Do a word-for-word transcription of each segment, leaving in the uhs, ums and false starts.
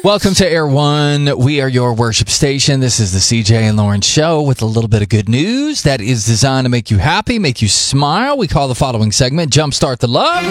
Welcome to Air One. We are your worship station. This is the C J and Lauren Show with a little bit of good news that is designed to make you happy, make you smile. We call the following segment Jumpstart the Love.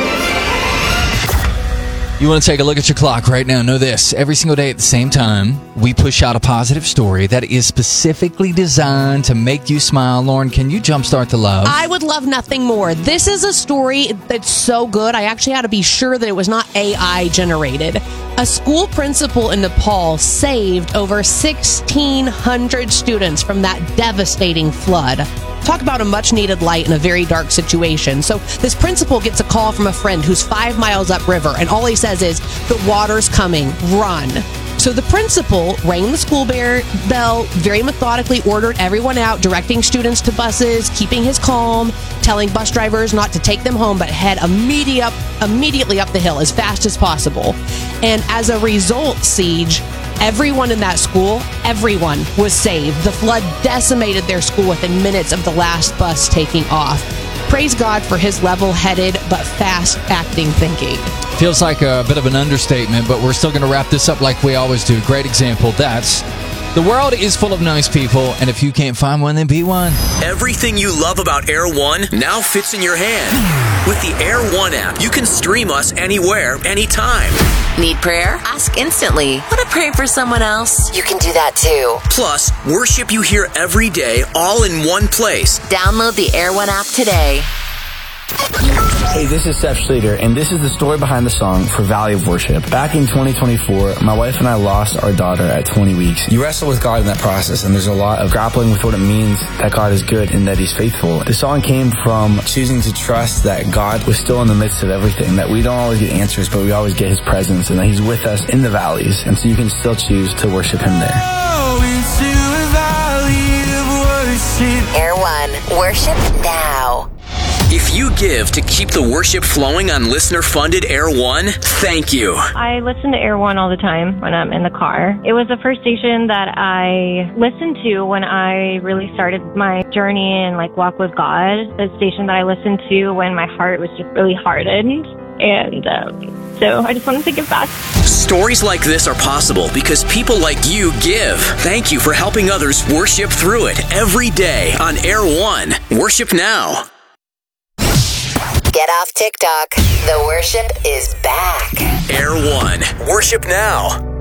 You want to take a look at your clock right now. Know this. Every single day at the same time, we push out a positive story that is specifically designed to make you smile. Lauren, can you jumpstart the love? I would love nothing more. This is a story that's so good. I actually had to be sure that it was not A I generated. A school principal in Nepal saved over sixteen hundred students from that devastating flood. Talk about a much-needed light in a very dark situation. So this principal gets a call from a friend who's five miles upriver, and all he says is, the water's coming, run. So the principal rang the school bell, very methodically ordered everyone out, directing students to buses, keeping his calm, telling bus drivers not to take them home, but head immediate up, immediately up the hill as fast as possible. And as a result, Siege, everyone in that school, everyone was saved. The flood decimated their school within minutes of the last bus taking off. Praise God for his level-headed but fast-acting thinking. Feels like a bit of an understatement, but we're still going to wrap this up like we always do. Great example. That's the world is full of nice people, and if you can't find one, then be one. Everything you love about Air One now fits in your hand. With the Air One app, you can stream us anywhere, anytime. Need prayer? Ask instantly. Want to pray for someone else? You can do that too. Plus, worship you hear every day, all in one place. Download the Air One app today. Hey, this is Seth Schluter, and this is the story behind the song for Valley of Worship. Back in twenty twenty-four, my wife and I lost our daughter at twenty weeks. You wrestle with God in that process, and there's a lot of grappling with what it means that God is good and that He's faithful. The song came from choosing to trust that God was still in the midst of everything, that we don't always get answers, but we always get His presence, and that He's with us in the valleys, and so you can still choose to worship Him there. Air One, worship now. If you give to keep the worship flowing on listener-funded Air One, thank you. I listen to Air One all the time when I'm in the car. It was the first station that I listened to when I really started my journey and like walk with God. The station that I listened to when my heart was just really hardened. And um, so I just wanted to give back. Stories like this are possible because people like you give. Thank you for helping others worship through it every day on Air One. Worship now. Get off TikTok. The worship is back. Air One. Worship now.